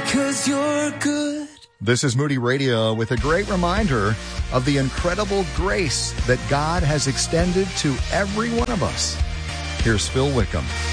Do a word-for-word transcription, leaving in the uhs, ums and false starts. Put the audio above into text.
'cause you're good. This is Moody Radio with a great reminder of the incredible grace that God has extended to every one of us. Here's Phil Wickham.